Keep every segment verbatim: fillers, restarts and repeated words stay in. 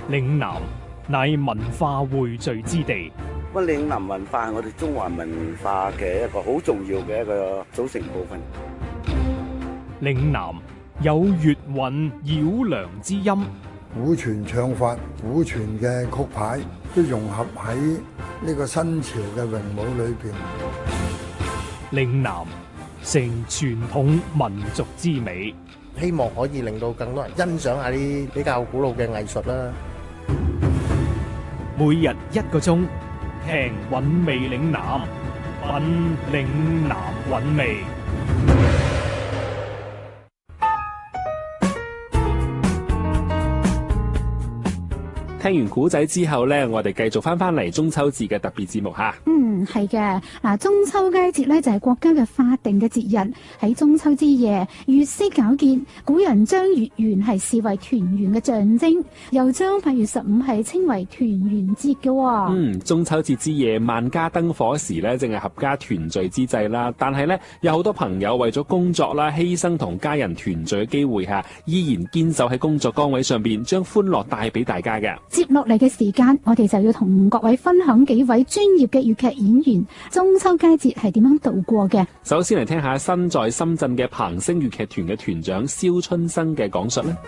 嶺南乃文化匯聚之地。 咁嶺南文化係我哋中華文化嘅一個好重要嘅一個組成部分。 嶺南有粵韻繞梁之音， 古傳唱法、古傳嘅曲牌都融合喺呢個新潮嘅詠舞裏邊。 嶺南成傳統民族之美， 希望可以令到更多人欣賞下啲比較古老嘅藝術啦。 每日一個鐘，聽韻味嶺南，品嶺南韻味。 聽完古仔之後呢，我哋繼續翻翻嚟中秋節嘅特別節目吓。 嗯，係嘅。嗱，中秋佳節呢就係國家嘅法定嘅節日。喺中秋之夜，月色皎潔，古人將月圓係視為團圓嘅象徵，又將八月十五係稱為團圓節嘅。 嗯，中秋節之夜，萬家燈火時呢，正係合家團聚之際啦。但係呢，有好多朋友為咗工作啦，犧牲同家人團聚嘅機會下，依然堅守喺工作崗位上邊，將歡樂帶俾大家嘅。 接落嚟嘅時間，我哋就要同各位分享幾位專業嘅粵劇演員中秋佳節係點樣度過嘅。 首先嚟聽下身在深圳嘅彭星粵劇團嘅團長蕭春生嘅講述咧。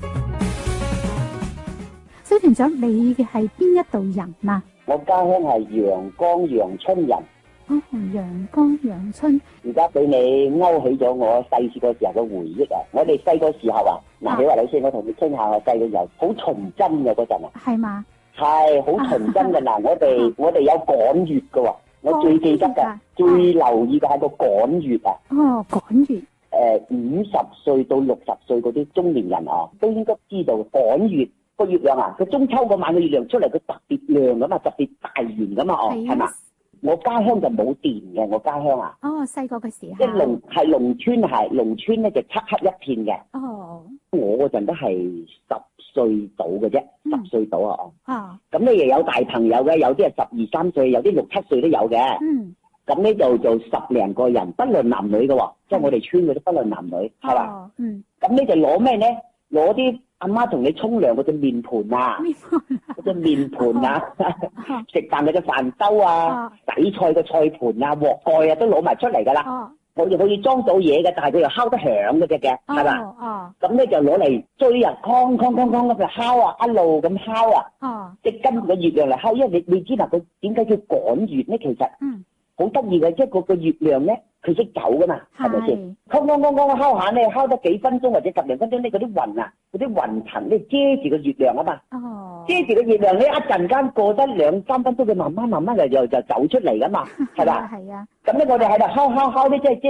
蕭團長，你嘅係邊一度人啊？ 我家鄉係陽江陽春人。 哦，陽江陽春， 而家俾你勾起咗我細個時候嘅回憶啊！我哋細個時候啊，嗱，你話老師，我同你傾下我細個時候好純真嘅嗰陣啊， 係嘛？ 係好純真嘅嗱，我哋我哋有趕月嘅喎，我最記得嘅，最留意嘅係個趕月啊！ 哦，趕月， 誒，五十歲到六十歲嗰啲中年人啊，都應該知道趕月個月亮啊，個中秋嗰晚個月亮出嚟，佢特別亮咁啊，特別大圓咁啊，哦，係嘛？我家鄉就冇電嘅，我家鄉啊。 哦，細個嘅時候。 即係農係農村，係農村咧就漆黑一片嘅。 哦。 我嗰陣都係十歲到嘅啫，十歲到啊。 哦。 咁咧又有大朋友嘅，有啲係十二三歲，有啲六七歲都有嘅。 嗯。 咁咧就就十零個人，不論男女嘅喎，即係我哋村嗰啲不論男女，係嘛？ 哦。嗯。 咁咧就攞咩咧？攞啲阿媽同你沖涼嗰隻面盤啊，嗰隻面盤啊，食飯嗰隻飯兜啊，洗菜嘅菜盤啊，鑊蓋啊，都攞埋出嚟噶啦。我哋可以裝到嘢嘅，但係佢又敲得響嗰隻嘅，係嘛？咁咧就攞嚟追啊，哐哐哐哐咁就敲啊，一路咁敲啊，即係跟住個月亮嚟敲。因為你你知啦，佢點解叫趕月咧？其實好得意嘅，即係個個月亮咧，佢識走噶嘛，係咪先？哐哐哐哐敲下咧，敲得幾分鐘或者十零分鐘咧，嗰啲雲啊，嗰啲雲層咧遮住個月亮啊嘛，遮住個月亮咧，一陣間過得兩三分鐘，佢慢慢慢慢就就就走出嚟噶嘛，係嘛？係啊。咁咧，我哋喺度敲敲敲咧，即係即係。